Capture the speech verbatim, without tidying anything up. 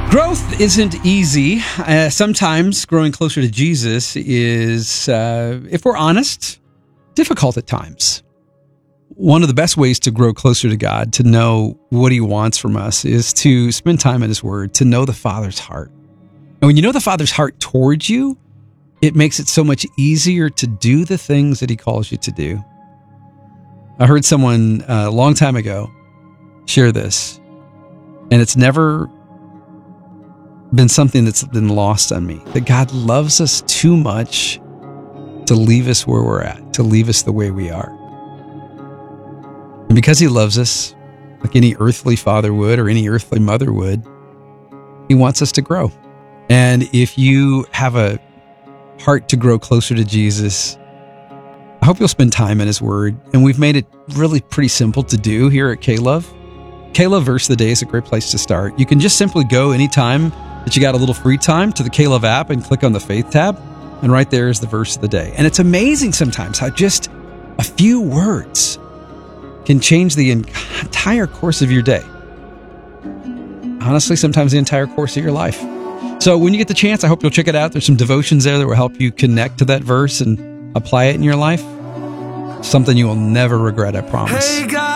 Growth isn't easy. Uh, sometimes growing closer to Jesus is, uh, if we're honest, difficult at times. One of the best ways to grow closer to God, to know what he wants from us, is to spend time in his word, to know the Father's heart. And when you know the Father's heart towards you, it makes it so much easier to do the things that he calls you to do. I heard someone uh, a long time ago share this, and it's never been something that's been lost on me, that God loves us too much to leave us where we're at, to leave us the way we are. And because he loves us, like any earthly father would or any earthly mother would, he wants us to grow. And if you have a heart to grow closer to Jesus, I hope you'll spend time in his word. And we've made it really pretty simple to do here at K-Love. K-Love Verse of the Day is a great place to start. You can just simply go anytime that you got a little free time to the K-Love app and click on the Faith tab. And right there is the verse of the day. And it's amazing sometimes how just a few words can change the entire course of your day. Honestly, sometimes the entire course of your life. So when you get the chance, I hope you'll check it out. There's some devotions there that will help you connect to that verse and apply it in your life. Something you will never regret, I promise. Hey, God.